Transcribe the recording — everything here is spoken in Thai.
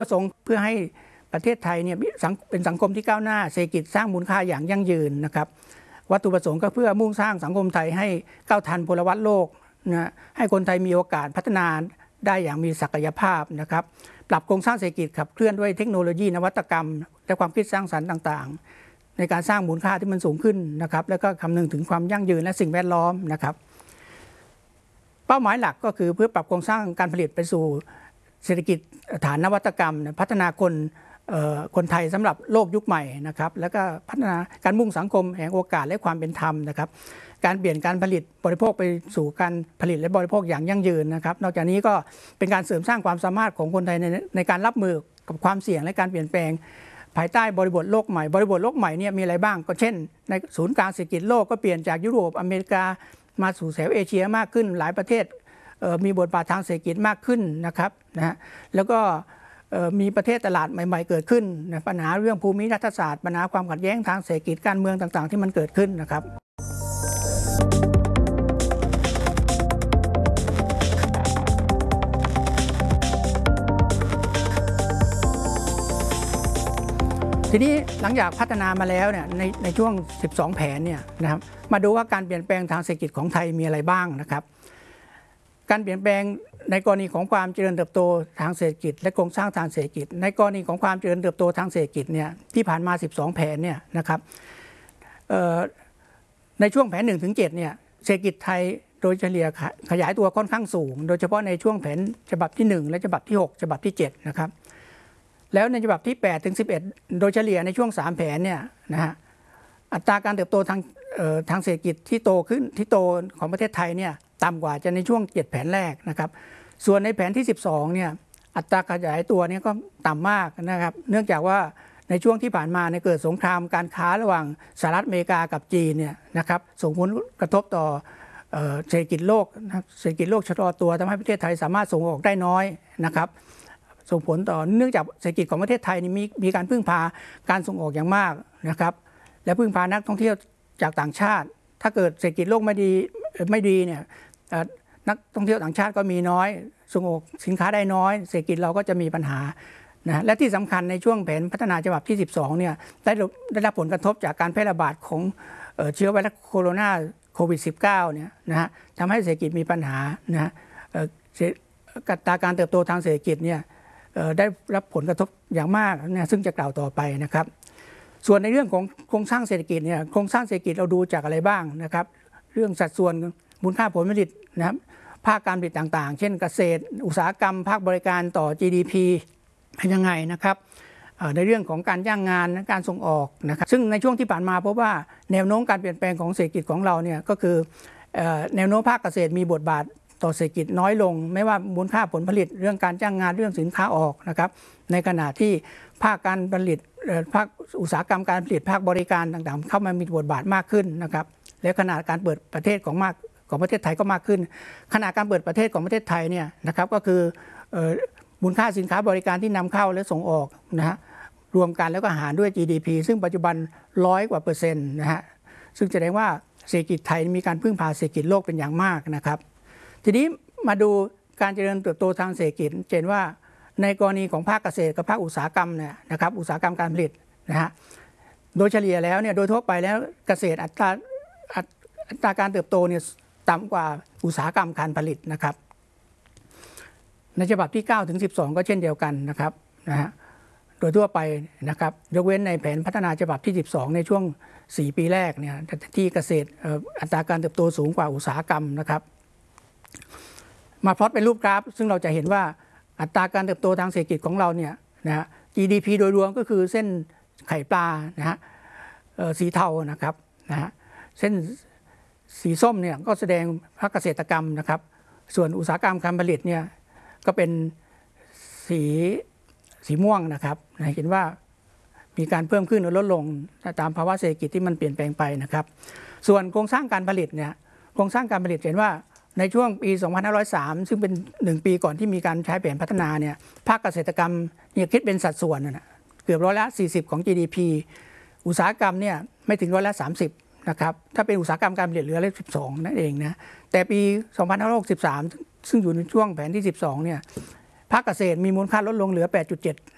ประสงค์เพื่อให้ประเทศไทยเนี่ยเป็นสังคมที่ก้าวหน้าเศรษฐกิจสร้างมูลค่าอย่างยั่งยืนนะครับวัตถุประสงค์ก็เพื่อมุ่งสร้างสังคมไทยให้ก้าวทันพลวัตโลกนะให้คนไทยมีโอกาสพัฒนาได้อย่างมีศักยภาพนะครับปรับโครงสร้างเศรษฐกิจขับเคลื่อนด้วยเทคโนโลยีนวัตกรรมและความคิดสร้างสรรค์ต่างๆในการสร้างมูลค่าที่มันสูงขึ้นนะครับแล้วก็คำนึงถึงความยั่งยืนและสิ่งแวดล้อมนะครับเป้าหมายหลักก็คือเพื่อปรับโครงสร้างการผลิตไปสู่เศรษฐกิจฐานนวัตกรรมพัฒนาคนไทยสำหรับโลกยุคใหม่นะครับแล้วก็พัฒนาการมุ่งสังคมแห่งโอกาสและความเป็นธรรมนะครับการเปลี่ยนการผลิตบริโภคไปสู่การผลิตและบริโภคอย่างยั่งยืนนะครับนอกจากนี้ก็เป็นการเสริมสร้างความสามารถของคนไทยในการรับมือกับความเสี่ยงและการเปลี่ยนแปลงภายใต้บริบทโลกใหม่บริบทโลกใหม่เนี่ยมีอะไรบ้างก็เช่นในศูนย์กลางเศรษฐกิจโลกก็เปลี่ยนจากยุโรปอเมริกามาสู่แถบเอเชียมากขึ้นหลายประเทศมีบทบาททางเศรษฐกิจมากขึ้นนะครับแล้วก็มีประเทศตลาดใหม่ๆเกิดขึ้นนะปัญหาเรื่องภูมิรัฐศาสตร์ปัญหาความขัดแย้งทางเศรษฐกิจการเมืองต่างๆที่มันเกิดขึ้นนะครับทีนี้หลังจากพัฒนามาแล้วเนี่ยในช่วง12แผนเนี่ยนะครับมาดูว่าการเปลี่ยนแปลงทางเศรษฐกิจของไทยมีอะไรบ้างนะครับการเปลี่ยนแปลงในกรณีของความเจริญเติบโตทางเศรษฐกิจและโครงสร้างทางเศรษฐกิจในกรณีของความเจริญเติบโตทางเศรษฐกิจเนี่ยที่ผ่านมา12แผนเนี่ยนะครับในช่วงแผน1 ถึง 7เนี่ยเศรษฐกิจไทยโดยเฉลี่ยขยายตัวค่อนข้างสูงโดยเฉพาะในช่วงแผนฉบับที่1และฉบับที่6ฉบับที่7นะครับแล้วในฉบับที่8 ถึง 11โดยเฉลี่ยในช่วง3แผนเนี่ยนะฮะอัตราการเติบโตทางเศรษฐกิจที่โตของประเทศไทยเนี่ยต่ำกว่าจะในช่วง7แผนแรกนะครับส่วนในแผนที่12เนี่ยอัตราขยายตัวนี้ก็ต่ำมากนะครับเนื่องจากว่าในช่วงที่ผ่านมาเกิดสงครามการค้าระหว่างสหรัฐอเมริกากับจีนเนี่ยนะครับส่งผลกระทบต่อเศรษฐกิจโลกเศรษฐกิจโลกชะลอตัวทำให้ประเทศไทยสามารถส่งออกได้น้อยนะครับส่งผลต่อเนื่องจากเศรษฐกิจของประเทศไทยมีการพึ่งพาการส่งออกอย่างมากนะครับและพึ่งพานักท่องเที่ยวจากต่างชาติถ้าเกิดเศรษฐกิจโลกไม่ดีเนี่ยนักท่องเที่ยวต่างชาติก็มีน้อยส่งออกสินค้าได้น้อยเศรษฐกิจเราก็จะมีปัญหานะและที่สำคัญในช่วงแผนพัฒนาฉบับที่12เนี่ยได้รับผลกระทบจากการแพร่ระบาดของเชื้อไวรัสโคโรนาโควิด -19 เนี่ยนะฮะทำให้เศรษฐกิจมีปัญหานะอัตราการเติบโตทางเศรษฐกิจเนี่ยได้รับผลกระทบอย่างมากนะซึ่งจะกล่าวต่อไปนะครับส่วนในเรื่องของโครงสร้างเศรษฐกิจเนี่ยโครงสร้างเศรษฐกิจเราดูจากอะไรบ้างนะครับเรื่องสัดส่วนมูลค่าผลผลิตนะครับภาคการผลิตต่างๆเช่นเกษตรอุตสาหกรรมภาคบริการต่อ GDP เป็นยังไงนะครับในเรื่องของการจ้างงานการส่งออกนะครับซึ่งในช่วงที่ผ่านมาพบว่าแนวโน้มการเปลี่ยนแปลงของเศรษฐกิจของเราเนี่ยก็คือแนวโน้มภาคเกษตรมีบทบาทต่อเศรษฐกิจน้อยลงไม่ว่ามูลค่าผลผลิตเรื่องการจ้างงานเรื่องสินค้าออกนะครับในขณะที่ภาคการผลิตภาคอุตสาหกรรมการผลิตภาคบริการต่างๆเข้ามามีบทบาทมากขึ้นนะครับและขนาดการเปิดประเทศของประเทศไทยก็มากขึ้นขนาดการเปิดประเทศของประเทศไทยเนี่ยนะครับก็คือมูลค่าสินค้าบริการที่นำเข้าและส่งออกนะฮะรวมกันแล้วก็หารด้วย GDP ซึ่งปัจจุบัน100 กว่า%นะฮะซึ่งแสดงว่าเศรษฐกิจไทยมีการพึ่งพาเศรษฐกิจโลกเป็นอย่างมากนะครับทีนี้มาดูการเจริญเติบโตทางเศรษฐกิจเห็นว่าในกรณีของภาคเกษตรกับภาคอุตสาหกรรมเนี่ยนะครับอุตสาหกรรมการผลิตนะฮะโดยเฉลี่ยแล้วเนี่ยโดยทั่วไปแล้วเกษตรอัตราการเติบโตเนี่ยต่ำกว่าอุตสาหกรรมการผลิตนะครับในฉบับที่9 ถึง 12ก็เช่นเดียวกันนะครับนะฮะโดยทั่วไปนะครับยกเว้นในแผนพัฒนาฉบับที่12ในช่วง4ปีแรกเนี่ยที่เกษตรอัตราการเติบโตสูงกว่าอุตสาหกรรมนะครับมาพลอตเป็นรูปกราฟซึ่งเราจะเห็นว่าอัตราการเติบโตทางเศรษฐกิจของเราเนี่ยนะฮะ GDP โดยรวมก็คือเส้นไข่ปลานะฮะสีเทานะครับนะฮะเส้นสีส้มเนี่ยก็แสดงภาคเกษตรกรรมนะครับส่วนอุตสาหกรรมการผลิตเนี่ยก็เป็นสีม่วงนะครับเห็นว่ามีการเพิ่มขึ้นหรือลดลงตามภาวะเศรษฐกิจที่มันเปลี่ยนแปลงไปนะครับส่วนโครงสร้างการผลิตเนี่ยโครงสร้างการผลิตเห็นว่าในช่วงปี 2503 ซึ่งเป็น1ปีก่อนที่มีการใช้แผนพัฒนาเนี่ยภาคเกษตรกรรมเนี่ยคิดเป็นสัดส่วนเกือบ40%ของ GDP อุตสาหกรรมเนี่ยไม่ถึง30%นะครับถ้าเป็นอุตสาหกรรมการผลิตเหลือ12นั่นเองนะแต่ปี 2563 ซึ่งอยู่ในช่วงแผนที่12เนี่ยภาคเกษตรมีมูลค่าลดลงเหลือ 8.7